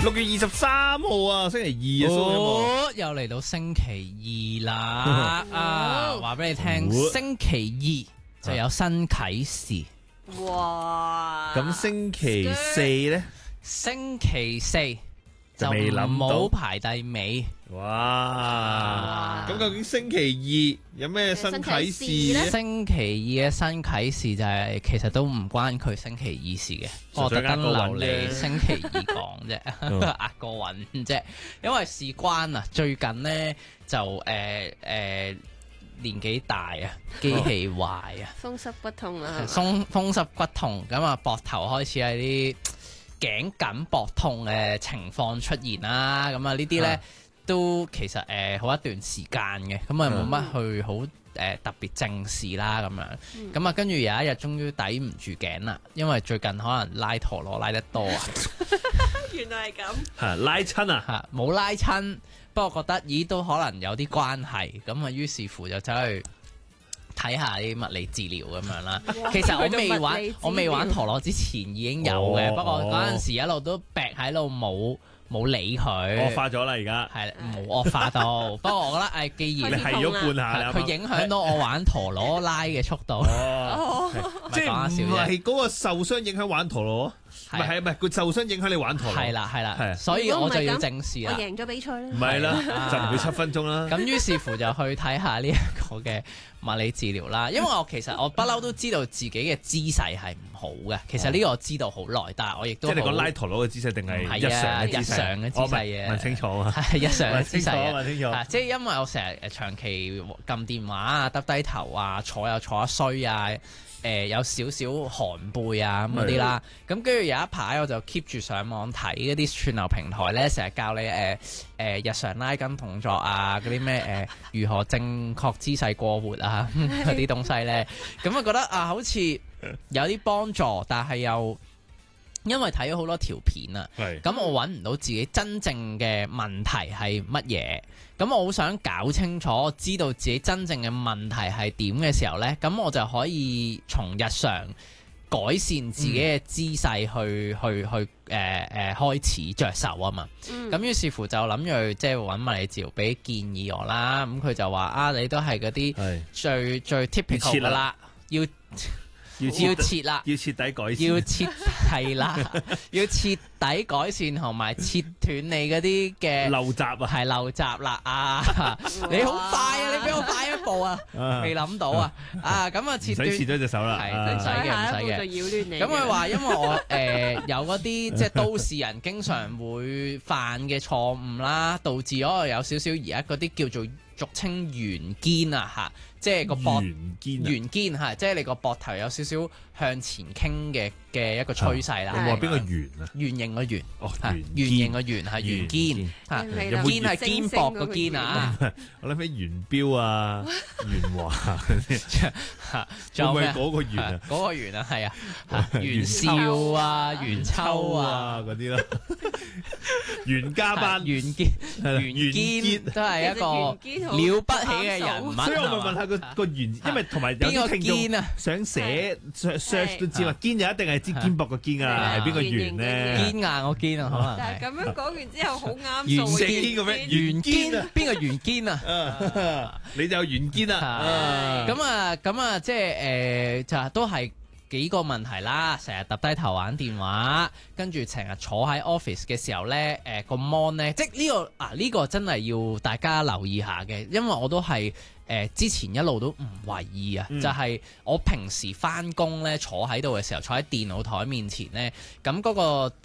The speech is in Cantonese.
6月23號啊，星期二啊，蘇又嚟到星期二啦！話俾你聽，星期二就有新啟示。 哇！ 咁星期四咧？ 星期四就未諗到唔好排第尾。 哇！咁究竟星期二有咩新啟示咧？ 星期二嘅新啟示就係其實都唔關佢星期二事嘅，我特登留嚟星期二講啫，壓個韻啫。因為事關啊，最近呢就年紀大啊，機器壞啊， 風濕骨痛啊， 風濕骨痛，咁啊膊頭開始係啲頸緊膊痛嘅情況出現啦。咁啊呢啲呢都其實好一段時間嘅，咁啊冇乜去好特別正視啦咁樣。咁啊跟住有一日終於抵唔住頸啦，因為最近可能拉陀螺拉得多啊。 原來係咁。 嚇拉親啊？ 嚇冇拉親，不過覺得咦都可能有啲關係，咁啊於是乎就走去睇下啲物理治療咁樣啦。其實我未玩陀螺之前已經有嘅，不過嗰陣時一路都病喺度冇理佢， 惡化咗啦而家。 係冇惡化到，不過我覺得既然你係咗半下， 佢影響到我玩陀螺拉嘅速度。 即係唔係嗰個受傷影響玩陀螺？唔係佢受傷影響你玩陀螺。 係啦，所以我就要正視啦。 我贏咗比賽啦。 唔係啦，就唔會7分鐘啦。 咁於是乎就去睇下呢一個嘅物理治療啦。因為其實我不嬲都知道自己嘅姿勢係唔好嘅。其實呢個我知道好耐，但係我亦都即係你講拉陀螺嘅姿勢定係日常嘅姿勢嘅？問清楚啊！ 係日常嘅姿勢問清楚。 即係因為我成日長期撳電話啊、耷低頭啊、坐又坐得衰啊。有少少寒背啊咁嗰啲啦，咁跟住有一排我就 keep 住上網睇嗰啲串流平台咧，成日教你日常拉筋動作啊，嗰啲咩如何正確姿勢過活啊嗰啲東西咧，咁啊覺得啊好似有啲幫助，但係又因為睇咗好多條片啊，咁我揾唔到自己真正嘅問題係乜嘢，咁我好想搞清楚，知道自己真正嘅問題係點嘅時候呢，咁我就可以從日常改善自己嘅姿勢去開始着手啊嘛。咁於是乎就諗住即係揾物理治療俾建議我啦。咁佢就話啊，你都係嗰啲最 typical 噶啦，要徹啦， 要徹底改善， 要係啦，要徹底改善同埋切斷你嗰啲嘅陋習啊， 係陋習啦啊！你好快啊，你比我快一步啊，未諗到啊咁啊切斷， 唔使切咗隻手啦， 唔使嘅。咁佢話因為我有嗰啲即係都市人經常會犯嘅錯誤啦，導致咗我有少少而家嗰啲叫做俗稱圓肩啊嚇，即係個圓肩嚇，即係你個膊頭有少少向前傾嘅一個趨勢啦。 你話邊個圓啊？ 圓形個圓，圓形個圓係圓肩嚇，肩係肩膊個肩啊！ 我諗起元彪啊、元華嗰啲，仲有咩嗰個圓啊？ 嗰個圓啊，係啊，袁紹啊、袁秋啊嗰啲咯，袁家班、 袁堅都係一個了不起嘅人物。 所以我咪問下個圓，因為同埋有啲聽眾想寫 search 都知嘛，肩就一定係支肩膊個肩啊，係邊個圓咧？ 肩硬個肩啊，可能。 但係咁樣講完之後好啱數。 圓肩個咩？ 圓肩邊個圓肩啊？ 你就有圓肩啊？ 咁啊，即係就都係。幾個問題啦，成日揼低頭玩電話，跟住成日坐喺 office 嘅時候呢，個 mon 呢，即係呢個真係要大家留意下嘅，因為我都係之前一路都唔為意啊，就係我平時翻工呢，坐喺度嘅時候，坐喺電腦台面前呢，咁嗰個